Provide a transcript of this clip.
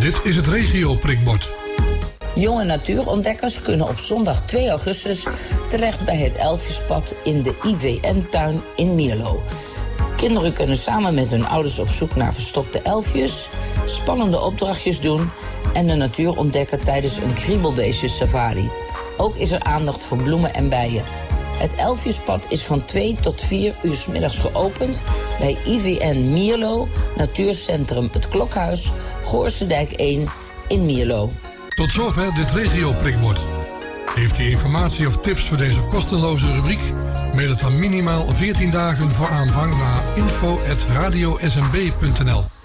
Dit is het regio-prikbord. Jonge natuurontdekkers kunnen op zondag 2 augustus terecht bij het Elfjespad in de IVN-tuin in Mierlo. Kinderen kunnen samen met hun ouders op zoek naar verstopte elfjes, spannende opdrachtjes doen en de natuur ontdekken tijdens een kriebelbeestjes-safari. Ook is er aandacht voor bloemen en bijen. Het Elfjespad is van 2 tot 4 uur 's middags geopend bij IVN Mierlo, Natuurcentrum Het Klokhuis, Goorsendijk 1 in Mierlo. Tot zover dit regio-prikbord. Heeft u informatie of tips voor deze kosteloze rubriek? Mail het dan minimaal 14 dagen voor aanvang naar info@radiosmb.nl.